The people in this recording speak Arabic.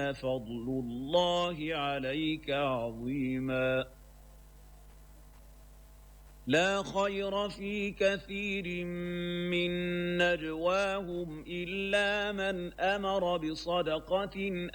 فضل الله عليك عظيما لا خير في كثير من نجواهم إلا من أمر بصدقة